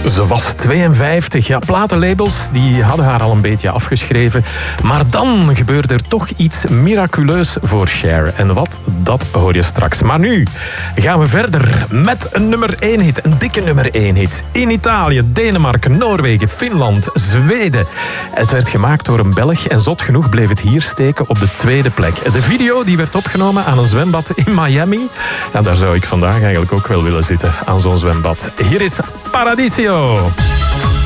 Ze was 52. Ja, platenlabels die hadden haar al een beetje afgeschreven. Maar dan gebeurde er toch iets miraculeus voor Cher. En wat, dat hoor je straks. Maar nu gaan we verder met een nummer 1 hit. Een dikke nummer 1 hit. In Italië, Denemarken, Noorwegen, Finland, Zweden. Het werd gemaakt door een Belg en zot genoeg bleef het hier steken op de tweede plek. De video die werd opgenomen aan een zwembad in Miami. Ja, daar zou ik vandaag eigenlijk ook wel willen zitten, aan zo'n zwembad. Hier is Paradiso.